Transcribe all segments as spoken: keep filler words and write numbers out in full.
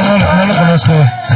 no, no lo conozco.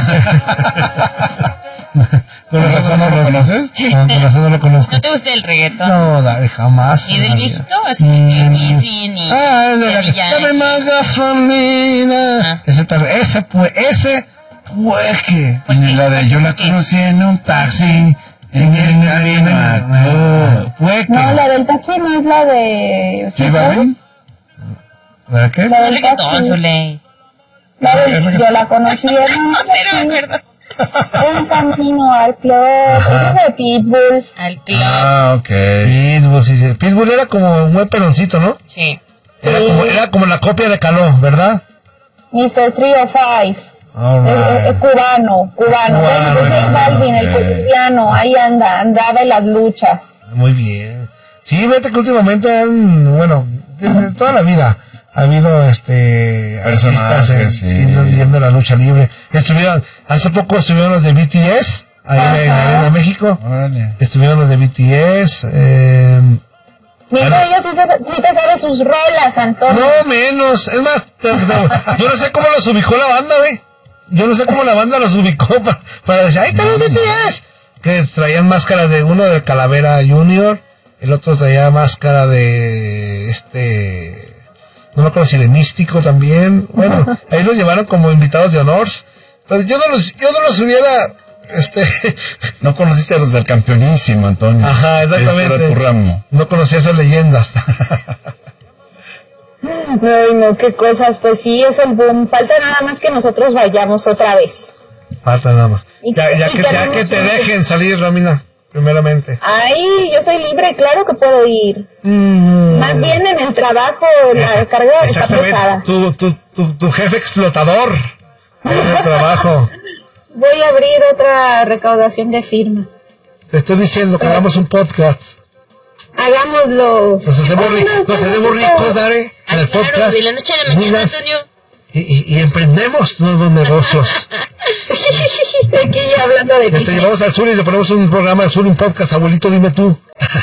¿Con razón no lo conoces? No, con razón no lo conozco. ¿No te gusta el reggaetón? No, Dari, jamás. ¿Ni del viejito? Así ni Wisin, ni... Ah, es de la que... Dame más gasolina. Ese, ese, pues, ese, pueque. Ni la de yo la conocí en un taxi. En el camino. Pueque. No, la del taxi no es la de... ¿Qué va bien? ¿Para qué? La del reggaetón, Zuley. La de yo la conocí en un taxi. No me acuerdo. Un camino al club, es de Pitbull. Al club. Ah, ok. Pitbull, sí, sí. Pitbull era como un buen peloncito, ¿no? Sí. Era, sí. Como, era como la copia de Caló, ¿verdad? mister trescientos cinco. All right. es, es cubano, cubano. Cubano, J ya, Balvin, el okay. colombiano, ahí anda, andaba en las luchas. Muy bien. Sí, vete que últimamente han, bueno, desde toda la vida ha habido este personajes, sí. Yendo la lucha libre. Estuvieron, hace poco estuvieron los de B T S, ahí Ajá. en Arena México. Órale. Estuvieron los de B T S, eh... Mira, ellos sí te saben sus rolas, Antonio. No, menos. Es más, te, te, yo no sé cómo los ubicó la banda, güey. Yo no sé cómo la banda los ubicó para, para decir, ¡ahí están los B T S! Que traían máscaras de uno de Calavera Junior, el otro traía máscara de este... No me acuerdo si de Místico también. Bueno, ahí los llevaron como invitados de honor. Pero yo no los, yo no los hubiera, este... No conociste a los del campeonísimo, Antonio. Ajá, exactamente. Este era tu ramo. No conocía esas leyendas. Ay, no, qué cosas. Pues sí, es el boom. Falta nada más que nosotros vayamos otra vez. Falta nada más. Y ya, ya, que, ya que te dejen salir, Romina. Primeramente. Ay, yo soy libre, claro que puedo ir. Mm. Más bien en el trabajo, la carga está pesada. Tu, tu, tu, tu jefe explotador en el trabajo. Voy a abrir otra recaudación de firmas. Te estoy diciendo que hagamos un podcast. Hagámoslo. Nos hacemos, ri nos hacemos ricos, Dari, en ah, el claro, podcast. De la noche a la mañana, Antonio. Y, y, y emprendemos nuevos negocios. Aquí ya hablando de business. Te llevamos al sur y le ponemos un programa al sur, un podcast, abuelito, dime tú.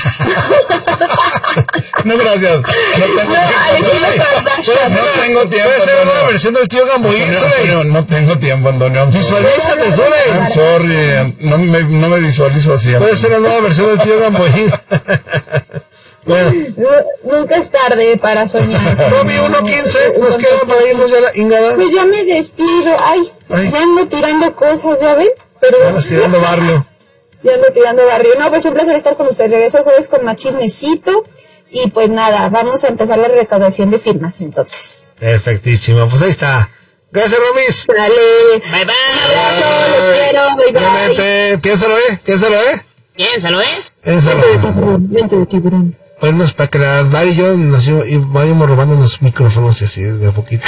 No, gracias. No tengo no, tiempo. No tengo tiempo. Puede ser una versión del tío Gamboín. No, no tengo tiempo, Antonio. Visualízate, Sole. I'm sorry. No me, no me visualizo así. Puede ser la nueva versión del tío Gamboín. Bueno. No, nunca es tarde para soñar. Romy uno quince, nos queda para irnos ya la ingada. Pues ya me despido. Ay, Ay. ya ando tirando cosas, ¿ya ven? Pero ya ando tirando barrio. Ya ando tirando barrio. No, pues un placer estar con ustedes. Regreso el jueves con más chismecito. Y pues nada, vamos a empezar la recaudación de firmas entonces. Perfectísimo, pues ahí está. Gracias, Romis. Dale. Bye, bye. Un abrazo, los quiero. Bye, bye. Realmente, piénsalo, ¿eh? Piénsalo, ¿eh? Piénsalo, ¿eh? Piénsalo. Viento de tiburón. Pues para que la Dari y yo nos y vayamos robando los micrófonos y así, de a poquito.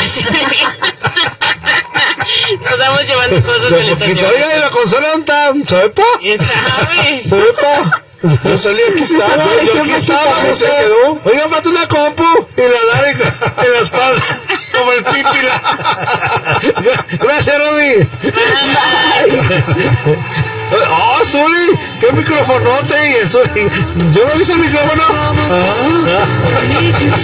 Nos vamos llevando cosas de del estadio. Oiga, y la consonanta, ¿sepa? ¿Sepa? Yo salí, aquí estaba, yo, yo aquí estaba, no se quedó. Oiga, mate una compu y la Dari en la espalda, como el pípila. Gracias, Romy. ¡Oh, Zuli! ¡Qué microfonote! Y el Zuli, ¿yo no viste el micrófono? ¿Ah?